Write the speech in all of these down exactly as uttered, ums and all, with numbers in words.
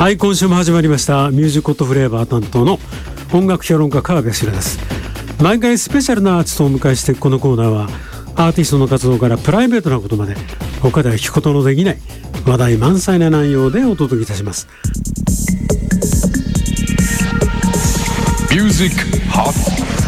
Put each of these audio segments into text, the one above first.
はい、今週も始まりましたミュージックフレーバー担当の音楽評論家川辺明です。毎回スペシャルなアーティストをお迎えして、このコーナーはアーティストの活動からプライベートなことまで他では聞くことのできない話題満載な内容でお届けいたします。ミュージックハッ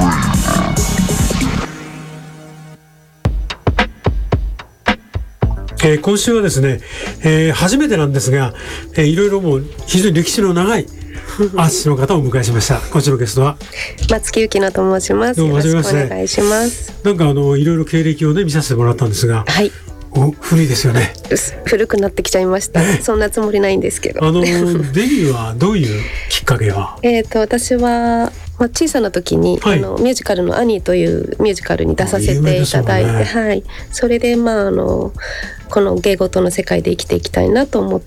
えー、今週はですね、えー、初めてなんですが、えー、いろいろもう非常に歴史の長いアーティストの方をお迎えしました。こちらのゲストは松木由紀乃と申します。よろしくお願いします。なんかあのいろいろ経歴をね見させてもらったんですが、 はい、 お古いですよね。 古くなってきちゃいました。そんなつもりないんですけど。 あのデビューはどういうきっかけは？ えっと私は、まあ、小さな時に、はい、あのミュージカルのアニーというミュージカルに出させていただいて、ね、はい、それでまああのこの芸事の世界で生きていきたいなと思って、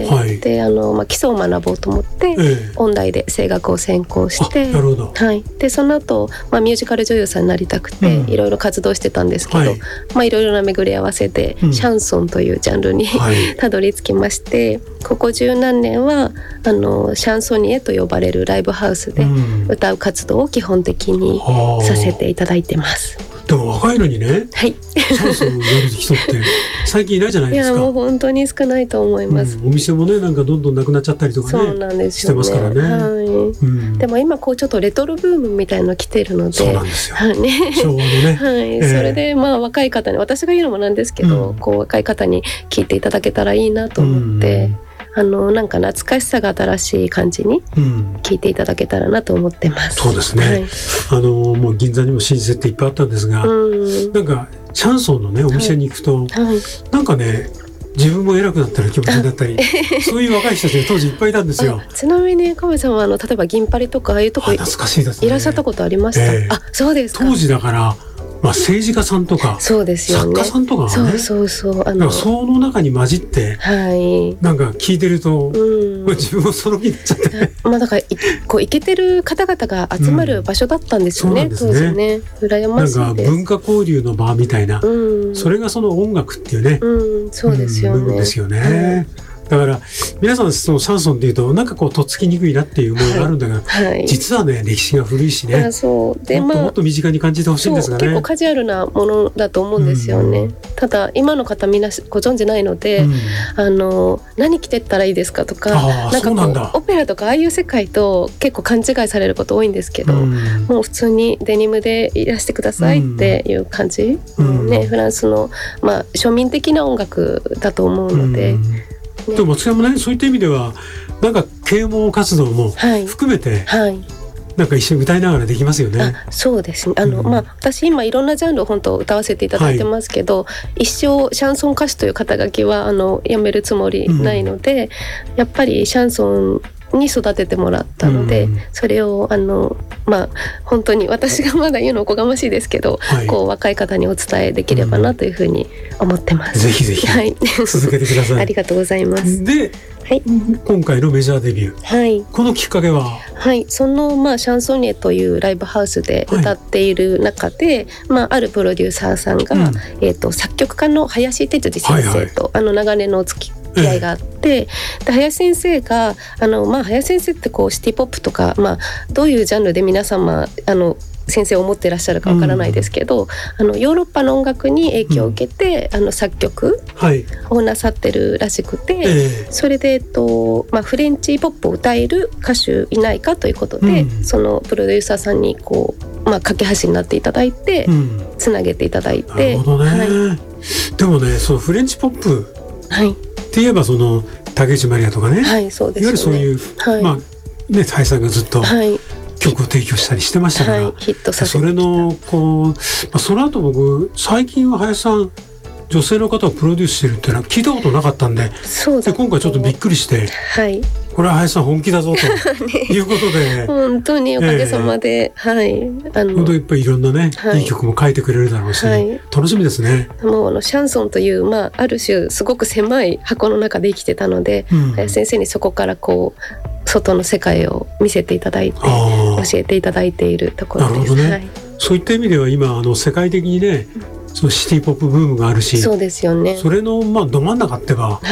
はい、であの、まあ、基礎を学ぼうと思って、ええ、音大で声楽を専攻して、 なるほど、 はい、でその後、まあミュージカル女優さんになりたくて、うん、いろいろ活動してたんですけど、はい、まあいろいろな巡り合わせで、うん、シャンソンというジャンルに、はい、たどり着きまして、ここ十何年はあのシャンソニエと呼ばれるライブハウスで歌う活動を基本的にさせていただいてます。 でも若いのにね、 はい、 シャンソンをやる人って最近いないじゃないですか。 いやもう本当に少ないと思います、 うん、お店もねなんかどんどんなくなっちゃったりとかね、 そうなんですよね、 してますからね、 はい、うん、でも今こうちょっとレトロブームみたいの来てるので、 そうなんですよ、 はいね、 昭和のね、 はい、えー、それでまあ若い方に、私が言うのもなんですけど、うん、こう若い方に聞いていただけたらいいなと思って、うん、あのなんか懐かしさが新しい感じに聞いていただけたらなと思ってます、 うん、そうですね、はい、あのもう銀座にも老舗っていっぱいあったんですが、うん、なんかシャンソンのねお店に行くと、はいはい、なんかね自分も偉くなったら気持ちになったりそういう若い人たちが当時いっぱいいたんですよ。 ちなみに川辺さんはあの例えば銀パリとかああいうとこ懐かしいですね、 いらっしゃったことありました？えー、あ、そうですか。 当時だからまあ、政治家さんとかそうですよ、ね、 作家さんとかがね、 そうそうそう、あのその中に混じって、はい、なんか聞いてると、うん、自分もその気になっちゃって、 まあ、だからこうイケてる方々が集まる場所だったんですよね、うん、当時ね。羨ましいです。 なんか文化交流の場みたいな、うん、それがその音楽っていうね、 うん、そうですよね、 部分ですよね、うん、だから皆さんそのシャンソンっていうとなんかこうとっつきにくいなっていうものがあるんだが、はいはい、実はね歴史が古いしね、 そうで、 もっともっと身近に感じてほしいんですがね、 結構カジュアルなものだと思うんですよね、うん、ただ今の方みんなご存知ないので、うん、あの何着てったらいいですかとか、なんかこうなんだオペラとかああいう世界と結構勘違いされること多いんですけど、うん、もう普通にデニムでいらしてくださいっていう感じ、うんね、フランスの、まあ、庶民的な音楽だと思うので、うんね、 でも松山ね、そういった意味ではなんか啓蒙活動も含めて、はいはい、なんか一緒に歌いながらできますよね。 あ、そうですね、あの、うん、まあ、私今いろんなジャンルを本当歌わせていただいてますけど、はい、一生シャンソン歌手という肩書きはあのやめるつもりないので、うん、やっぱりシャンソンに育ててもらったので、うん、それをあの、まあ、本当に私がまだ言うのおこがましいですけど、はい、こう若い方にお伝えできればなというふうに思ってます、 うん、ぜひぜひ、はい、続けてください。 ありがとうございます。 で、はい、今回のメジャーデビュー、はい、このきっかけは、 はい、その、まあ、シャンソニエというライブハウスで歌っている中で、はい、まあ、あるプロデューサーさんが、うん、えーと、作曲家の林哲司先生と、はいはい、あの長年のお付き気合いがあって、えー、で林先生があの、まあ、林先生ってこうシティポップとか、まあ、どういうジャンルで皆様あの先生を思っていらっしゃるかわからないですけど、うん、あのヨーロッパの音楽に影響を受けて、うん、あの作曲をなさってるらしくて、はい、えー、それで、えっとまあ、フレンチポップを歌える歌手いないかということで、うん、そのプロデューサーさんにこう、まあ、架け橋になっていただいて、うん、つなげていただいて。 なるほどね、はい、でもね、そのフレンチポップ、はい、って言えばその竹内まりやとかね、はい、そうですね、いわゆるそういう、はい、まあね、林さんがずっと、はい、曲を提供したりしてましたから、はい、 ヒットさせてそれのこう、まあ、その後僕最近は林さん女性の方をプロデュースしてるっていうのは聞いたことなかったんで、そうで今回ちょっとびっくりして、はい、これは林さん本気だぞということで本当におかげさまで、えー、はい、あの本当いっぱいいろんなね、はい、いい曲も書いてくれるだろうし、はい、楽しみですね。 もうあのシャンソンという、まあ、ある種すごく狭い箱の中で生きてたので、うん、林先生にそこからこう外の世界を見せていただいて教えていただいているところです。なるほどね、はい、 そういった意味では今あの世界的にね、そのシティポップブームがあるし、 そうですよね、 それのまあど真ん中ってば